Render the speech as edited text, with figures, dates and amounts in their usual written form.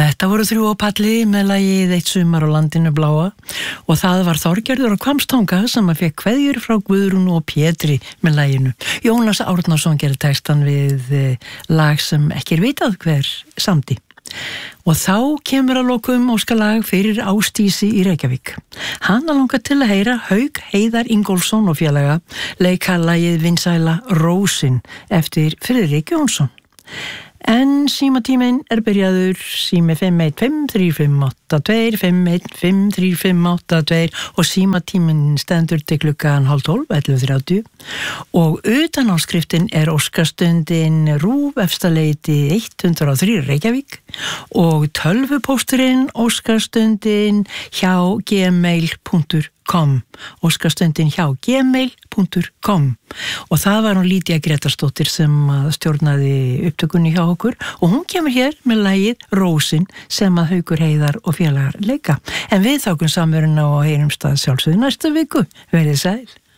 Þetta voru þrjú á palli með lagið Eitt sumar á landinu bláa og það var Þorgerður á Hvammstanga sem að fekk kveðjur frá Guðrúnu og Pétri með laginu. Jónas Árnason gerði textan við lag sem ekki vitað hver samdi. Og þá kemur að lokum óskalag fyrir Ásdísi í Reykjavík. Hana langar til að heyra Hauk Heiðar Ingólfsson og félaga leika lagið vinsæla Rósin eftir Friðrik Jónsson. En símatíminn byrjaður sími 5153582 5153582 og símatíminn stendur til klukkan 11:30 og utanáskriftinn óskastundin RÚV efstaleiti 103 Reykjavík og tölvupósturinn óskastundin hjá gmail.com óskastundin hjá gmail.com og það var hún Lídia Gretarsdóttir sem stjórnaði upptökunni hjá okkur og hún kemur hér með lagið Rósin sem að Haukur Heiðar og félagar leika en við þákum samveruna og heyrumst að sjálfsögðu næsta viku. Verið sæl.